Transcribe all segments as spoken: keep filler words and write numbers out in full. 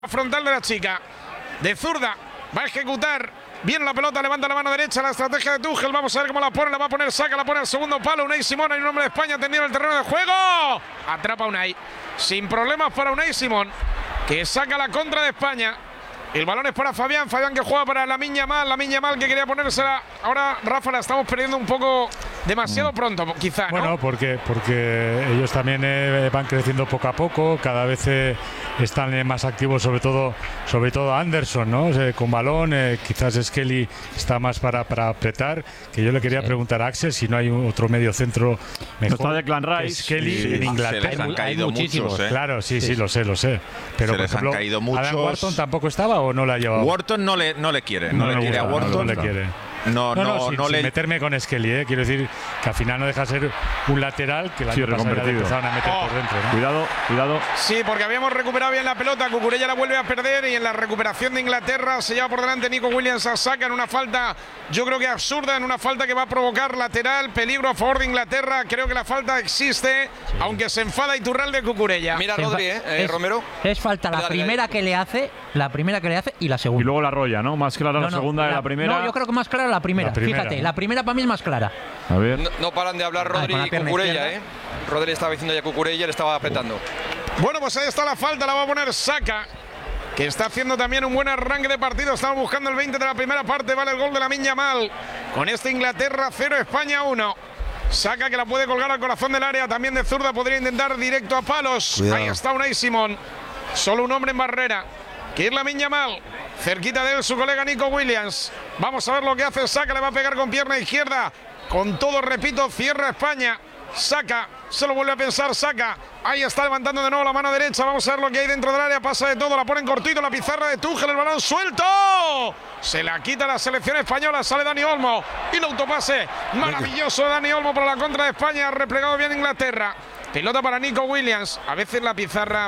Frontal de la chica, de zurda, va a ejecutar bien la pelota, levanta la mano derecha, la estrategia de Tuchel, vamos a ver cómo la pone, la va a poner, saca, la pone al segundo palo, Unai Simón, hay un hombre de España tendido en el terreno de juego, atrapa a Unai, sin problemas para Unai Simón, que saca la contra de España. El balón es para Fabián, Fabián que juega para Lamine Yamal, Lamine Yamal que quería ponérsela. Ahora, Rafa, la estamos perdiendo un poco demasiado pronto, quizá, ¿no? Bueno, porque, porque ellos también eh, van creciendo poco a poco, cada vez eh, están eh, más activos, sobre todo sobre todo Anderson, ¿no? O sea, con balón, eh, quizás Skelly está más para, para apretar, que yo le quería sí. preguntar a Axel si no hay un, otro medio centro mejor. No está Declan Rice. Skelly sí, en Inglaterra. Se les han caído hay muchos, ¿eh? Claro, sí, sí, sí, lo sé, lo sé. Pero se por les ejemplo, han caído muchos. ¿Adam Wharton tampoco estaba o no la ha llevado? Wharton no le, no le quiere, no, no le quiere gusta, a Wharton. No, no le quiere. No, no, no, no, sin, no sin le meterme con Skelly, ¿eh? Quiero decir que al final no deja de ser un lateral que la sí, empezaron a meter oh. por dentro, ¿no? Cuidado, cuidado. Sí, porque habíamos recuperado bien la pelota, Cucurella la vuelve a perder y en la recuperación de Inglaterra se lleva por delante Nico Williams a saca en una falta, yo creo que absurda, en una falta que va a provocar lateral, peligro a favor de Inglaterra. Creo que la falta existe, sí. aunque se enfada Iturralde Cucurella. Mira Rodri, eh, eh, es, Romero. Es falta la dale, primera dale. que le hace, la primera que le hace y la segunda. Y luego la rolla, ¿no? Más clara no, la no, segunda de la, la primera. No, yo creo que más clara la primera. La primera Fíjate, ¿no? la primera para mí es más clara. A ver. No, no paran de hablar Rodri ah, y Cucurella, ¿eh? Rodri estaba diciendo ya Cucurella, le estaba apretando. Bueno, pues ahí está la falta, la va a poner Saka, que está haciendo también un buen arranque de partido. Estamos buscando el veinte de la primera parte. Vale el gol de Lamine Yamal. Con este Inglaterra cero, España uno. Saka que la puede colgar al corazón del área. También de zurda podría intentar directo a palos. Cuidado. Ahí está Unai Simón. Solo un hombre en barrera, que es Lamine Yamal. Cerquita de él su colega Nico Williams. Vamos a ver lo que hace Saka. Le va a pegar con pierna izquierda. Con todo, repito, cierra España. Saka, se lo vuelve a pensar Saka. Ahí está levantando de nuevo la mano derecha. Vamos a ver lo que hay dentro del área. Pasa de todo, la ponen cortito. La pizarra de Tuchel, el balón suelto. Se la quita la selección española. Sale Dani Olmo. Y el autopase maravilloso de Dani Olmo para la contra de España. Ha replegado bien Inglaterra. Pelota para Nico Williams. A veces la pizarra...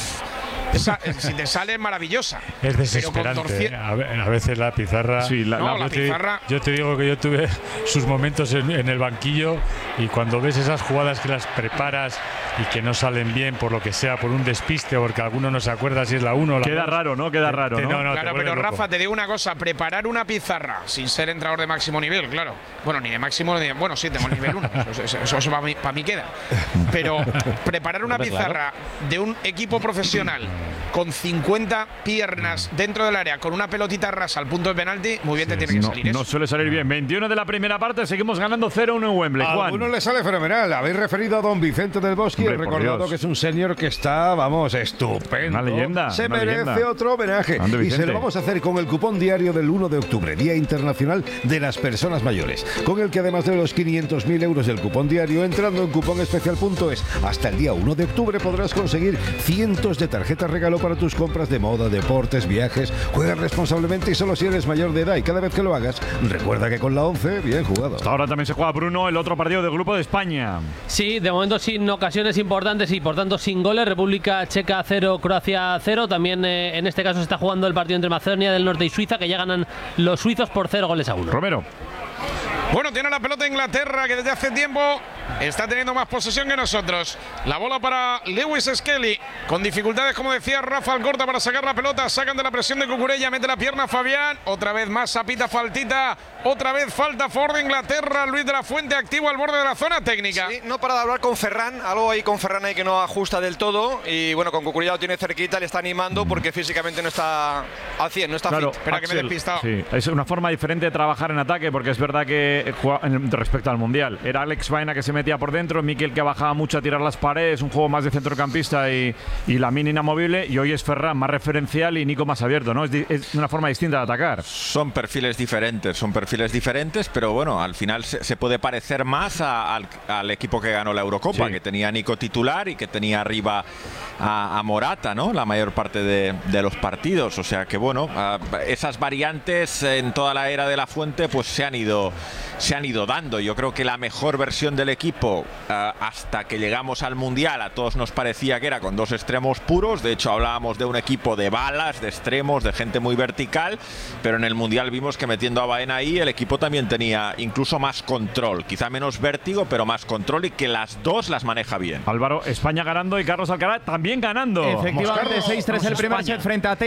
Esa, si te sale es maravillosa. Es desesperante. ¿eh? A, a veces la pizarra. Sí, la, no, la, la yo, pizarra. Te, yo te digo que yo tuve sus momentos en, en el banquillo y cuando ves esas jugadas que las preparas y que no salen bien por lo que sea, por un despiste, porque alguno no se acuerda si es la uno o la Queda dos. raro, ¿no? Queda raro, te, ¿no? no, no claro, pero Rafa, loco. Te digo una cosa, preparar una pizarra sin ser entrenador de máximo nivel, claro. Bueno, ni de máximo, ni de, bueno, sí, tengo nivel uno, eso, eso, eso, eso para, mí, para mí queda. Pero preparar una pizarra de un equipo profesional con cincuenta piernas dentro del área, con una pelotita rasa al punto de penalti, muy bien sí, te tiene que no, salir no eso. suele salir bien. veintiuno de la primera parte, seguimos ganando cero uno en Wembley. A Juan. algunos le sale fenomenal. Habéis referido a don Vicente del Bosque, he recordado que es un señor que está, vamos, estupendo. Una leyenda. Se una merece leyenda. otro homenaje. Y se lo vamos a hacer con el cupón diario del uno de octubre, Día Internacional de las Personas Mayores, con el que además de los quinientos mil euros del cupón diario, entrando en cupón especial punto es, hasta el día uno de octubre podrás conseguir cientos de tarjetas regalo para tus compras de moda, deportes, viajes. Juega responsablemente y solo si eres mayor de edad, y cada vez que lo hagas, recuerda que con la once, bien jugado. Hasta ahora también se juega, Bruno, el otro partido del grupo de España. Sí, de momento sin ocasiones importantes y por tanto sin goles. República Checa cero, Croacia cero. También eh, en este caso se está jugando el partido entre Macedonia del Norte y Suiza, que ya ganan los suizos por cero goles a uno. Romero. Bueno, tiene la pelota Inglaterra, que desde hace tiempo está teniendo más posesión que nosotros. La bola para Lewis Skelly, con dificultades, como decía Rafa Alcorta, para sacar la pelota. Sacan de la presión de Cucurella, mete la pierna Fabián. Otra vez más sapita, faltita. Otra vez falta a favor de Inglaterra. Luis de la Fuente activo al borde de la zona técnica. Sí, no para de hablar con Ferran. Algo ahí con Ferran ahí que no ajusta del todo. Y bueno, con Cucurella lo tiene cerquita, le está animando porque físicamente no está al cien, no está claro, fit. Espera, Axel, que me he despistado. Sí, es una forma diferente de trabajar en ataque, porque es verdad que respecto al Mundial era Alex Baena que se metía por dentro, Mikel que bajaba mucho a tirar las paredes, un juego más de centrocampista y, y Lamine inamovible, y hoy es Ferran más referencial y Nico más abierto, ¿no? Es, di, es una forma distinta de atacar. Son perfiles diferentes, son perfiles diferentes, pero bueno, al final se, se puede parecer más a, al, al equipo que ganó la Eurocopa, sí. que tenía a Nico titular y que tenía arriba a, a Morata, ¿no? La mayor parte de, de los partidos, o sea que bueno, a, esas variantes en toda la era de la Fuente pues se han ido se han ido dando. Yo creo que la mejor versión del equipo uh, hasta que llegamos al Mundial a todos nos parecía que era con dos extremos puros. De hecho hablábamos de un equipo de balas, de extremos, de gente muy vertical, pero en el Mundial vimos que metiendo a Baena ahí el equipo también tenía incluso más control, quizá menos vértigo pero más control, y que las dos las maneja bien. Álvaro, España ganando y Carlos Alcaraz también también ganando. Efectivamente, seis tres el primer set frente a